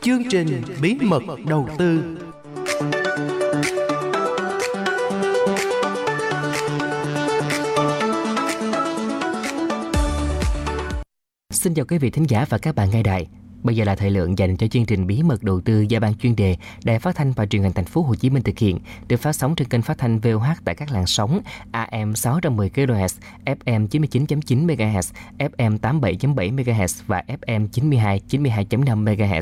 chương trình bí mật đầu tư. Xin chào quý vị thính giả và các bạn nghe đài. Bây giờ là thời lượng dành cho chương trình bí mật đầu tư do ban chuyên đề Đài Phát thanh và Truyền hình Thành phố Hồ Chí Minh thực hiện, được phát sóng trên kênh phát thanh VOH tại các làn sóng AM 610 kHz, FM 99.9 MHz, FM 87.7 MHz và FM 92.5 MHz.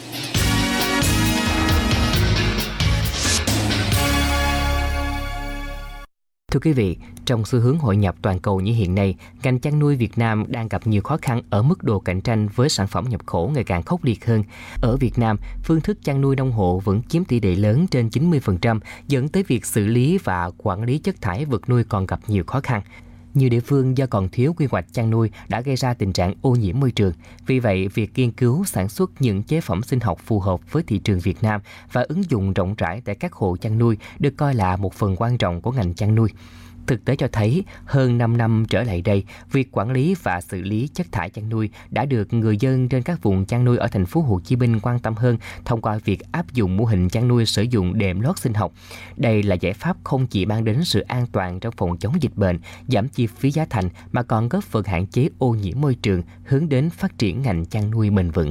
Thưa quý vị, trong xu hướng hội nhập toàn cầu như hiện nay, ngành chăn nuôi Việt Nam đang gặp nhiều khó khăn ở mức độ cạnh tranh với sản phẩm nhập khẩu ngày càng khốc liệt hơn. Ở Việt Nam, phương thức chăn nuôi nông hộ vẫn chiếm tỷ lệ lớn trên 90%, dẫn tới việc xử lý và quản lý chất thải vật nuôi còn gặp nhiều khó khăn. Nhiều địa phương do còn thiếu quy hoạch chăn nuôi đã gây ra tình trạng ô nhiễm môi trường. Vì vậy, việc nghiên cứu sản xuất những chế phẩm sinh học phù hợp với thị trường Việt Nam và ứng dụng rộng rãi tại các hộ chăn nuôi được coi là một phần quan trọng của ngành chăn nuôi. Thực tế cho thấy, hơn 5 năm trở lại đây, việc quản lý và xử lý chất thải chăn nuôi đã được người dân trên các vùng chăn nuôi ở thành phố Hồ Chí Minh quan tâm hơn thông qua việc áp dụng mô hình chăn nuôi sử dụng đệm lót sinh học. Đây là giải pháp không chỉ mang đến sự an toàn trong phòng chống dịch bệnh, giảm chi phí giá thành mà còn góp phần hạn chế ô nhiễm môi trường, hướng đến phát triển ngành chăn nuôi bền vững.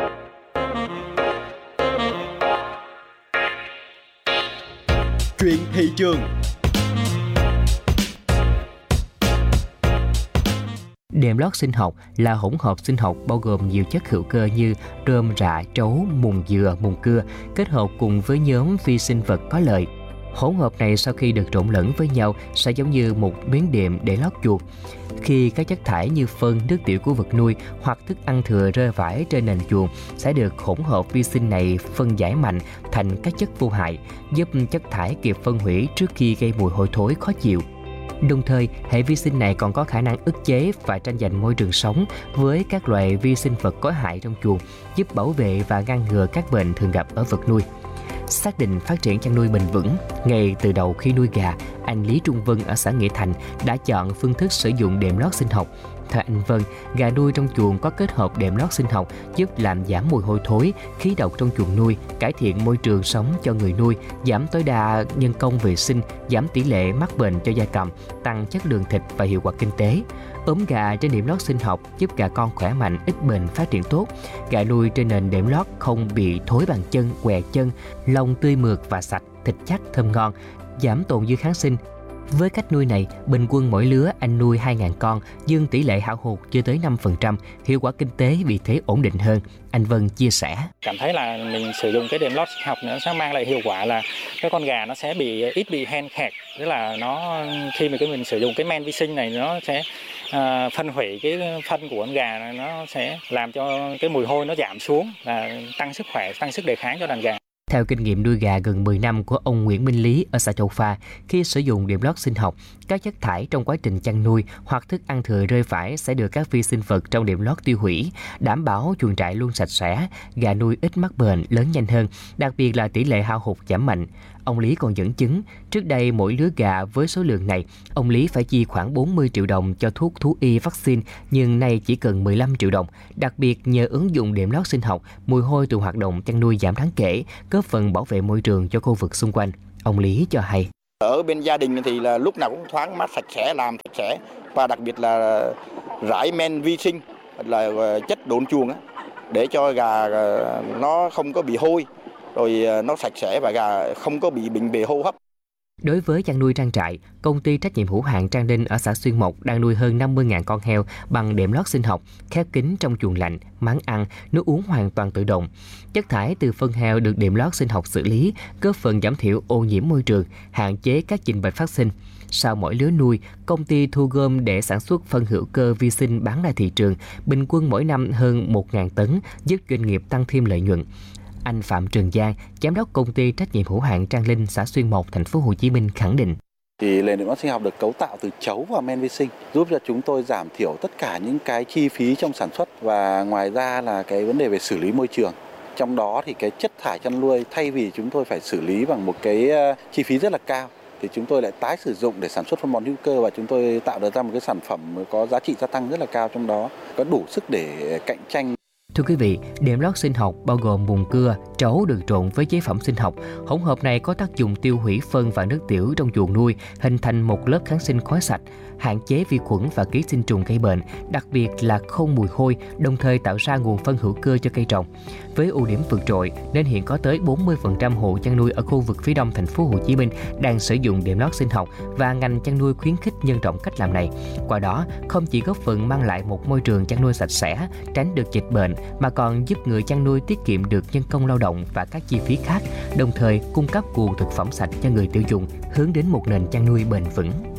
Chuyện thị trường. Đệm lót sinh học là hỗn hợp sinh học bao gồm nhiều chất hữu cơ như rơm rạ, trấu, mùn dừa, mùn cưa, kết hợp cùng với nhóm vi sinh vật có lợi. Hỗn hợp này sau khi được trộn lẫn với nhau sẽ giống như một miếng đệm để lót chuồng. Khi các chất thải như phân, nước tiểu của vật nuôi hoặc thức ăn thừa rơi vãi trên nền chuồng sẽ được hỗn hợp vi sinh này phân giải mạnh thành các chất vô hại, giúp chất thải kịp phân hủy trước khi gây mùi hôi thối khó chịu. Đồng thời, hệ vi sinh này còn có khả năng ức chế và tranh giành môi trường sống với các loài vi sinh vật có hại trong chuồng, giúp bảo vệ và ngăn ngừa các bệnh thường gặp ở vật nuôi. Xác định phát triển chăn nuôi bền vững, ngay từ đầu khi nuôi gà, anh Lý Trung Vân ở xã Nghĩa Thành đã chọn phương thức sử dụng đệm lót sinh học. Theo anh Vân, gà nuôi trong chuồng có kết hợp đệm lót sinh học giúp làm giảm mùi hôi thối, khí độc trong chuồng nuôi, cải thiện môi trường sống cho người nuôi, giảm tối đa nhân công vệ sinh, giảm tỷ lệ mắc bệnh cho gia cầm, tăng chất lượng thịt và hiệu quả kinh tế. Ốm gà trên đệm lót sinh học giúp gà con khỏe mạnh, ít bệnh, phát triển tốt. Gà nuôi trên nền đệm lót không bị thối bàn chân, què chân, lông tươi mượt và sạch, thịt chắc, thơm ngon, giảm tồn dư kháng sinh. Với cách nuôi này, bình quân mỗi lứa anh nuôi 2.000 con, nhưng tỷ lệ hao hụt chưa tới 5%, hiệu quả kinh tế vì thế ổn định hơn. Anh Vân chia sẻ. Cảm thấy là mình sử dụng cái đệm lót sinh học nó sẽ mang lại hiệu quả là cái con gà nó sẽ ít bị hen khẹt, tức là nó khi mà mình sử dụng cái men vi sinh này nó sẽ phân hủy cái phân của con gà này, nó sẽ làm cho cái mùi hôi nó giảm xuống và tăng sức khỏe, tăng sức đề kháng cho đàn gà. Theo kinh nghiệm nuôi gà gần 10 năm của ông Nguyễn Minh Lý ở xã Châu Pha, khi sử dụng đệm lót sinh học, các chất thải trong quá trình chăn nuôi hoặc thức ăn thừa rơi vãi sẽ được các vi sinh vật trong đệm lót tiêu hủy, đảm bảo chuồng trại luôn sạch sẽ, gà nuôi ít mắc bệnh, lớn nhanh hơn, đặc biệt là tỷ lệ hao hụt giảm mạnh. Ông Lý còn dẫn chứng, trước đây mỗi lứa gà với số lượng này, ông Lý phải chi khoảng 40 triệu đồng cho thuốc thú y vaccine, nhưng nay chỉ cần 15 triệu đồng. Đặc biệt nhờ ứng dụng đệm lót sinh học, mùi hôi từ hoạt động chăn nuôi giảm đáng kể, góp phần bảo vệ môi trường cho khu vực xung quanh. Ông Lý cho hay. Ở bên gia đình thì là lúc nào cũng thoáng mát, sạch sẽ, làm sạch sẽ và đặc biệt là rải men vi sinh là chất độn chuồng á, để cho gà nó không có bị hôi, rồi nó sạch sẽ và gà không có bị bệnh về hô hấp. Đối với chăn nuôi trang trại, công ty trách nhiệm hữu hạn Trang Ninh ở xã Xuyên Mộc đang nuôi hơn 50.000 con heo bằng đệm lót sinh học, khép kín trong chuồng lạnh, máng ăn, nước uống hoàn toàn tự động. Chất thải từ phân heo được đệm lót sinh học xử lý, góp phần giảm thiểu ô nhiễm môi trường, hạn chế các dịch bệnh phát sinh. Sau mỗi lứa nuôi, công ty thu gom để sản xuất phân hữu cơ vi sinh bán ra thị trường, bình quân mỗi năm hơn 1.000 tấn, giúp doanh nghiệp tăng thêm lợi nhuận. Anh Phạm Trường Giang, giám đốc công ty trách nhiệm hữu hạn Trang Linh, xã Xuyên Mộc, thành phố Hồ Chí Minh khẳng định. Thì nền đệm lót sinh học được cấu tạo từ chấu và men vi sinh, giúp cho chúng tôi giảm thiểu tất cả những cái chi phí trong sản xuất và ngoài ra là cái vấn đề về xử lý môi trường. Trong đó thì cái chất thải chăn nuôi thay vì chúng tôi phải xử lý bằng một cái chi phí rất là cao thì chúng tôi lại tái sử dụng để sản xuất phân bón hữu cơ và chúng tôi tạo được ra một cái sản phẩm có giá trị gia tăng rất là cao, trong đó có đủ sức để cạnh tranh. Thưa quý vị, đệm lót sinh học bao gồm mùn cưa, trấu được trộn với chế phẩm sinh học. Hỗn hợp này có tác dụng tiêu hủy phân và nước tiểu trong chuồng nuôi, hình thành một lớp kháng sinh khói sạch, hạn chế vi khuẩn và ký sinh trùng gây bệnh, đặc biệt là không mùi hôi, đồng thời tạo ra nguồn phân hữu cơ cho cây trồng. Với ưu điểm vượt trội nên hiện có tới 40% hộ chăn nuôi ở khu vực phía đông thành phố Hồ Chí Minh đang sử dụng đệm lót sinh học và ngành chăn nuôi khuyến khích nhân rộng cách làm này. Qua đó, không chỉ góp phần mang lại một môi trường chăn nuôi sạch sẽ, tránh được dịch bệnh mà còn giúp người chăn nuôi tiết kiệm được nhân công lao động và các chi phí khác, đồng thời cung cấp nguồn thực phẩm sạch cho người tiêu dùng, hướng đến một nền chăn nuôi bền vững.